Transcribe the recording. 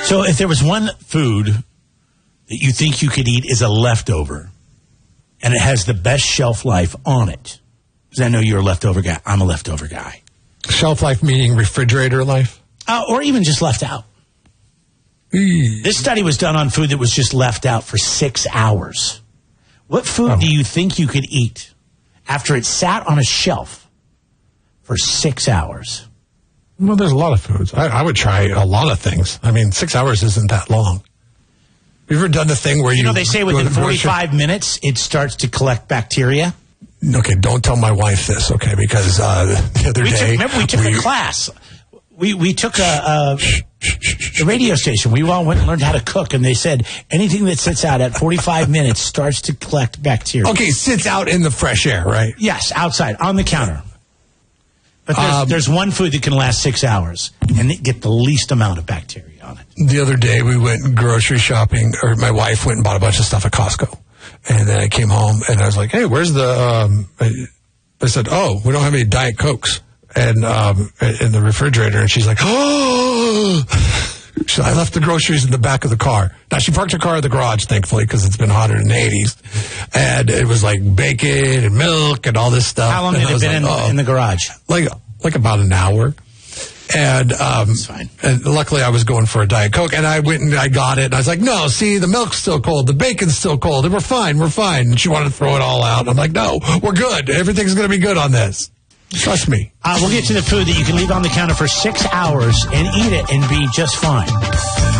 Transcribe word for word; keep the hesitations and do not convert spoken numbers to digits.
So if there was one food that you think you could eat is a leftover, and it has the best shelf life on it, because I know you're a leftover guy. I'm a leftover guy. Shelf life meaning refrigerator life? Uh, or even just left out. Mm. This study was done on food that was just left out for six hours. What food oh. do you think you could eat after it sat on a shelf for six hours? Well, there's a lot of foods. I, I would try a lot of things. I mean, six hours isn't that long. Have you ever done the thing where you... You know, they say within forty-five minutes, it starts to collect bacteria. Okay, don't tell my wife this, okay, because uh, the other we day... Took, remember, we took we, a class. We we took a, a, a radio station. We all went and learned how to cook, and they said anything that sits out at forty-five minutes starts to collect bacteria. Okay, sits out in the fresh air, right? Yes, outside, on the counter. But there's, um, there's one food that can last six hours and get the least amount of bacteria on it. The other day, we went grocery shopping, or my wife went and bought a bunch of stuff at Costco. And then I came home, and I was like, hey, where's the... Um, I said, oh, we don't have any Diet Cokes and um, in the refrigerator. And she's like, oh... So I left the groceries in the back of the car. Now, she parked her car in the garage, thankfully, because it's been hotter in the eighties. And it was like bacon and milk and all this stuff. How long and had it been like, in, oh, in the garage? Like like about an hour. And, um, That's fine. and luckily I was going for a Diet Coke. And I went and I got it. And I was like, no, see, the milk's still cold. The bacon's still cold. And we're fine. We're fine. And she wanted to throw it all out. And I'm like, no, we're good. Everything's going to be good on this. Trust me. Uh, we'll get to the food that you can leave on the counter for six hours and eat it and be just fine.